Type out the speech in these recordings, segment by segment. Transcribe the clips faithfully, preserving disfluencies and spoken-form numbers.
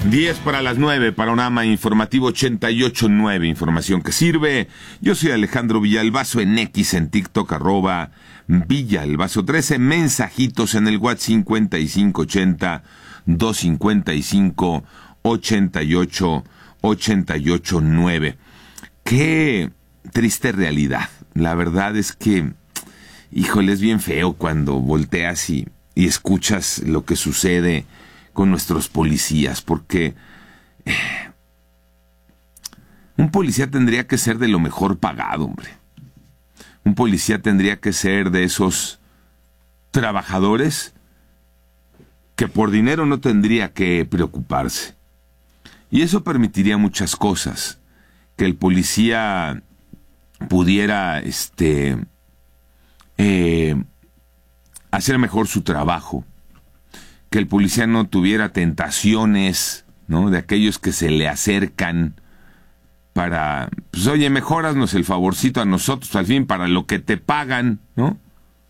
diez para las nueve, panorama informativo ochenta y ocho punto nueve, información que sirve. Yo soy Alejandro Villalbazo, en X, en TikTok, arroba Villalbazo trece, mensajitos en el WhatsApp cincuenta y cinco ochenta, doscientos cincuenta y cinco, ochenta y ocho, ochenta y ocho nueve. Qué triste realidad. La verdad es que, híjole, es bien feo cuando volteas y, y escuchas lo que sucede con nuestros policías, porque eh, un policía tendría que ser de lo mejor pagado, hombre. Un policía tendría que ser de esos trabajadores que por dinero no tendría que preocuparse. Y eso permitiría muchas cosas. Que el policía pudiera este, eh, hacer mejor su trabajo. Que el policía no tuviera tentaciones, ¿no?, de aquellos que se le acercan para, pues oye, mejóranos el favorcito a nosotros, al fin, para lo que te pagan, ¿no?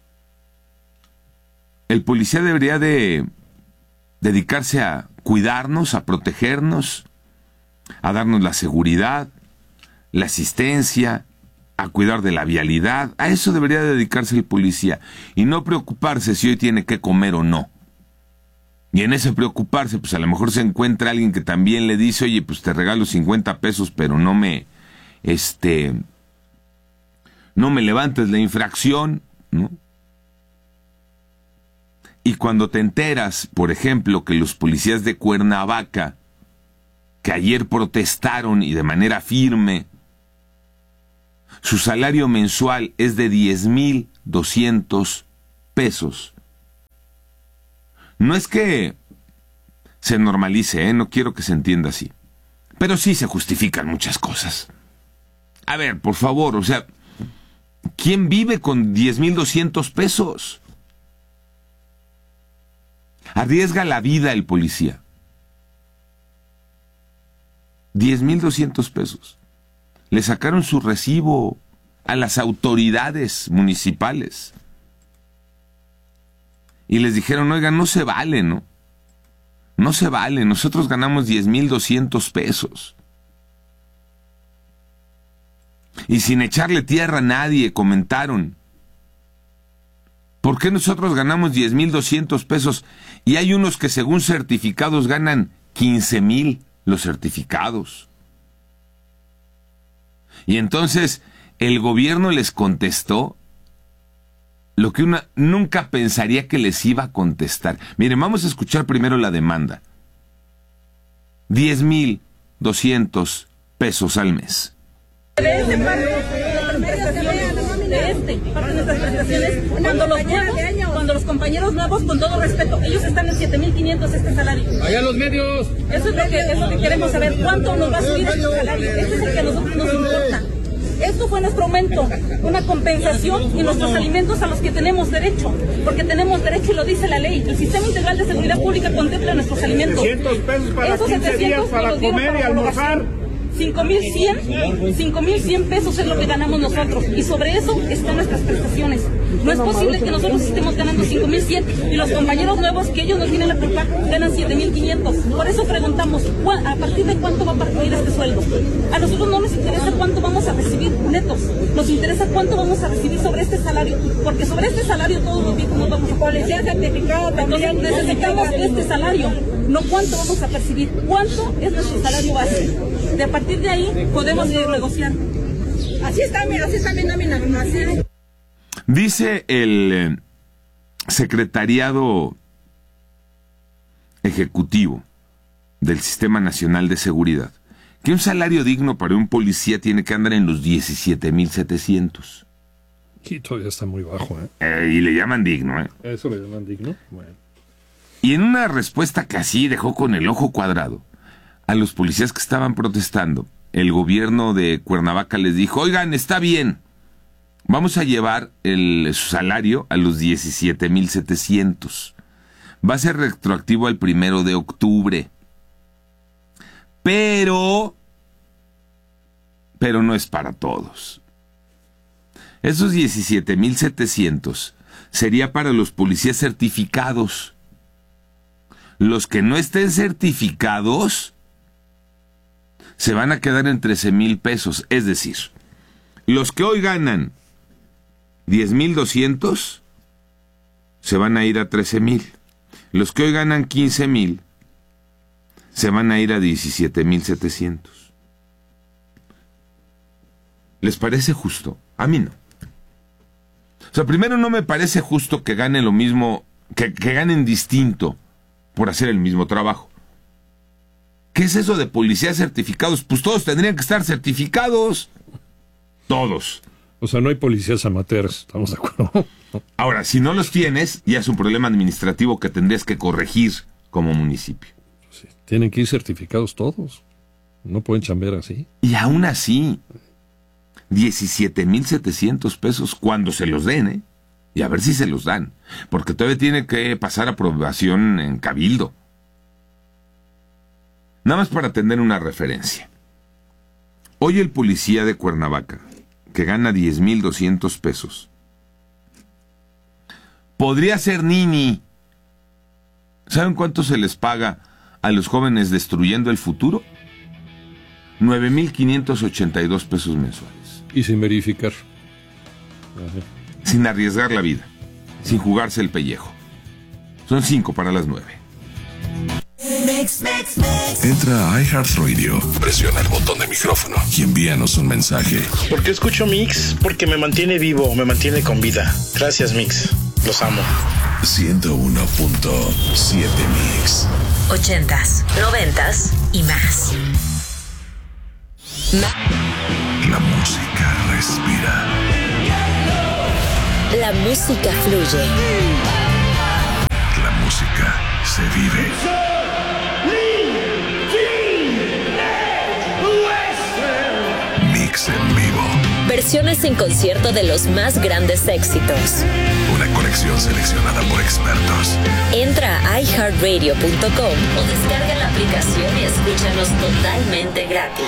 El policía debería de dedicarse a cuidarnos, a protegernos, a darnos la seguridad, la asistencia, a cuidar de la vialidad. A eso debería dedicarse el policía, y no preocuparse si hoy tiene que comer o no. Y en ese preocuparse, pues a lo mejor se encuentra alguien que también le dice, oye, pues te regalo cincuenta pesos, pero no me, este, no me levantes la infracción, ¿no? Y cuando te enteras, por ejemplo, que los policías de Cuernavaca, que ayer protestaron y de manera firme, su salario mensual es de diez mil doscientos pesos. No es que se normalice, ¿eh? No quiero que se entienda así. Pero sí se justifican muchas cosas. A ver, por favor, o sea, ¿quién vive con diez mil doscientos pesos? Arriesga la vida el policía. diez mil doscientos pesos. Le sacaron su recibo a las autoridades municipales. Y les dijeron, oigan, no se vale, ¿no? No se vale, nosotros ganamos diez mil doscientos pesos. Y sin echarle tierra a nadie, comentaron, ¿por qué nosotros ganamos diez mil doscientos pesos? Y hay unos que según certificados ganan quince mil los certificados. Y entonces el gobierno les contestó lo que una nunca pensaría que les iba a contestar. Miren, vamos a escuchar primero la demanda. diez mil doscientos pesos al mes. De este parte de nuestras prestaciones, de este parte de nuestras prestaciones, cuando los nuevos, cuando los compañeros nuevos, con todo respeto, ellos están en siete mil quinientos este salario. ¡Allá los medios! Eso es lo que, es lo que queremos saber, cuánto nos va a subir este salario. Este es el que a nosotros nos importa. Esto fue nuestro aumento, una compensación y nuestros alimentos a los que tenemos derecho, porque tenemos derecho y lo dice la ley. El Sistema Integral de Seguridad Pública contempla nuestros alimentos. setecientos pesos para Esos quince días para comer y almorzar. cinco mil cien pesos es lo que ganamos nosotros, y sobre eso están nuestras prestaciones. No es posible que nosotros estemos ganando cinco mil cien y los compañeros nuevos que ellos nos vienen a culpar ganan siete mil quinientos. Por eso preguntamos, ¿a partir de cuánto va a partir este sueldo? A nosotros no nos interesa cuánto vamos a recibir netos, nos interesa cuánto vamos a recibir sobre este salario, porque sobre este salario todos los viejos nos vamos a policía certificado también. Entonces necesitamos este salario, no cuánto vamos a percibir, cuánto es nuestro salario base. De a partir de ahí podemos ir negociando. Así está, mira, así está mi nómina. Así. Dice el eh, Secretariado Ejecutivo del Sistema Nacional de Seguridad que un salario digno para un policía tiene que andar en los diecisiete mil setecientos. Y todavía está muy bajo, ¿eh? Eh, y le llaman digno, ¿eh? ¿Eso le llaman digno? Bueno. Y en una respuesta que así dejó con el ojo cuadrado a los policías que estaban protestando, el gobierno de Cuernavaca les dijo, oigan, está bien, vamos a llevar el, su salario a los diecisiete mil setecientos. Va a ser retroactivo al primero de octubre. Pero, pero no es para todos. Esos diecisiete mil setecientos sería para los policías certificados. Los que no estén certificados se van a quedar en trece mil pesos. Es decir, los que hoy ganan diez mil doscientos se van a ir a trece mil. Los que hoy ganan quince mil se van a ir a diecisiete mil setecientos. ¿Les parece justo? A mí no. O sea, primero, no me parece justo que ganen lo mismo, que, que ganen distinto por hacer el mismo trabajo. ¿Qué es eso de policías certificados? Pues todos tendrían que estar certificados. Todos. O sea, no hay policías amateurs, ¿estamos de acuerdo? Ahora, si no los tienes, ya es un problema administrativo que tendrías que corregir como municipio. Sí, tienen que ir certificados todos. No pueden chambear así. Y aún así, diecisiete mil setecientos pesos cuando se los den, ¿eh? Y a ver si se los dan. Porque todavía tiene que pasar aprobación en Cabildo. Nada más para tener una referencia. Hoy el policía de Cuernavaca, que gana diez mil doscientos pesos, podría ser nini. ¿Saben cuánto se les paga a los jóvenes destruyendo el futuro? nueve mil quinientos ochenta y dos pesos mensuales. Y sin verificar. Ajá. Sin arriesgar la vida, sin jugarse el pellejo. Son cinco para las nueve. Entra a iHeartRadio, presiona el botón de micrófono y envíanos un mensaje. ¿Por qué escucho Mix? Porque me mantiene vivo, me mantiene con vida. Gracias, Mix. Los amo. ciento uno punto siete Mix. Ochentas, noventas y más. La música respira. La música fluye. La música se vive. Mix en vivo. Versiones en concierto de los más grandes éxitos. Una colección seleccionada por expertos. Entra a i heart radio punto com o descarga la aplicación y escúchanos totalmente gratis.